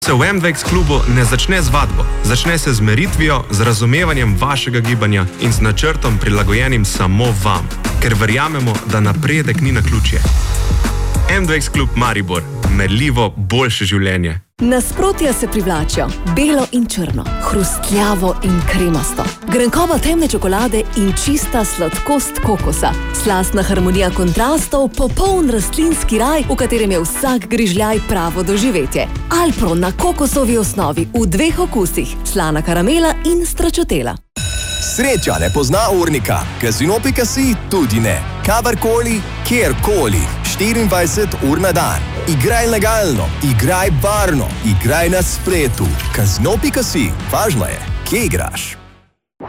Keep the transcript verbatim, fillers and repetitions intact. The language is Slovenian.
Se v M dva X klubu ne začne z vadbo, začne se z meritvijo, z razumevanjem vašega gibanja in z načrtom prilagojenim samo vam, ker verjamemo, da napredek ni naključje. M dva X klub Maribor, merljivo boljše življenje. Nasprotja se privlačijo, belo in črno, hrustljavo in kremasto, grenkoba temne čokolade in čista sladkost kokosa, slastna harmonija kontrastov, popoln rastlinski raj, v katerem je vsak grižljaj pravo doživetje. Alpro na kokosovi osnovi v dveh okusih, slana karamela in stračotela. Sreča ne pozna urnika, casino pika si tudi ne. Kadarkoli, kjerkoli, štiriindvajset ur na dan. Igraj legalno, igraj varno, igraj na spletu. casino pika si, važno je, kje igraš.